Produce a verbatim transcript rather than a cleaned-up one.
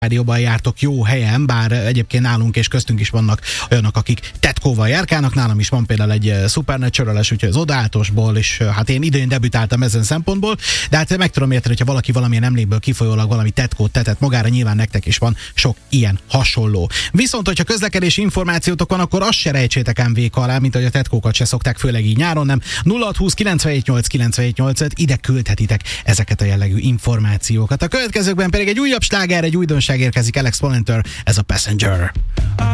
rádióban jártok jó helyen, bár egyébként nálunk és köztünk is vannak olyanok, akik tetkóval járkálnak, nálam is van például egy Supernatural-es, úgyhogy az Odaátosból, és hát én idén debütáltam ezen szempontból, de hát meg tudom érteni, hogyha valaki valamilyen emlékből kifolyólag valami tetkót tetett magára, nyilván nektek is van sok ilyen hasonló. Viszont, hogyha közlekedési információtok van, akkor azt se rejtsétek ám véka alá, mint hogy a tetkókat se szokták, főleg így nyáron, nem. nulla hat húsz kilencvenhét nyolc kilencvenhét nyolc, ide küldhetitek ezeket a jellegű információkat. A következőkben pedig egy újabb sláger, egy újdonság érkezik, Alex Pointer, ez a Passenger.